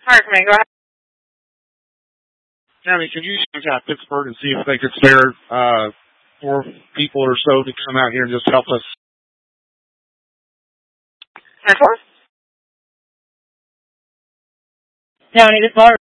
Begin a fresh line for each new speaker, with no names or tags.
Hi, Command, go ahead.
County, can you contact Pittsburgh and see if they could spare 4 people or so to come out here and just help us?
10-4?
County, this is Laura.